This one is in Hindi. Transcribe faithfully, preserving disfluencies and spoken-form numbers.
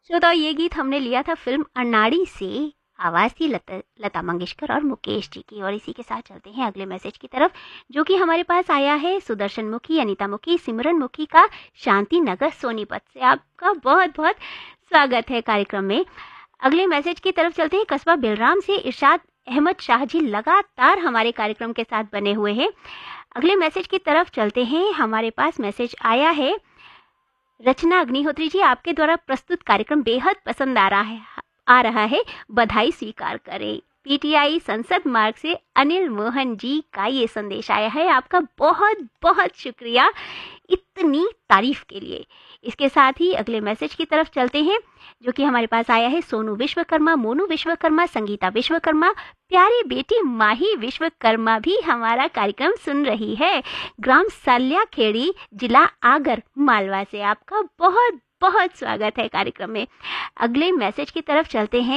श्रोता, ये गीत हमने लिया था फिल्म अन्नाड़ी से। आवाज़ थी लता लता मंगेशकर और मुकेश जी की। और इसी के साथ चलते हैं अगले मैसेज की तरफ, जो कि हमारे पास आया है सुदर्शन मुखी, अनीता मुखी, सिमरन मुखी का शांति नगर सोनीपत से। आपका बहुत बहुत स्वागत है कार्यक्रम में। अगले मैसेज की तरफ चलते हैं, कस्बा बिलराम से इरशाद अहमद शाह जी लगातार हमारे कार्यक्रम के साथ बने हुए हैं। अगले मैसेज की तरफ चलते हैं, हमारे पास मैसेज आया है रचना अग्निहोत्री जी, आपके द्वारा प्रस्तुत कार्यक्रम बेहद पसंद आ रहा है आ रहा है बधाई स्वीकार करें। पीटीआई संसद मार्ग से अनिल मोहन जी का ये संदेश आया है। आपका बहुत बहुत शुक्रिया इतनी तारीफ के लिए। इसके साथ ही अगले मैसेज की तरफ चलते हैं, जो कि हमारे पास आया है सोनू विश्वकर्मा, मोनू विश्वकर्मा, संगीता विश्वकर्मा, प्यारी बेटी माही विश्वकर्मा भी हमारा कार्यक्रम सुन रही है। ग्राम साल्या खेड़ी, जिला आगर मालवा से। आपका बहुत बहुत स्वागत है कार्यक्रम में। अगले मैसेज की तरफ चलते हैं,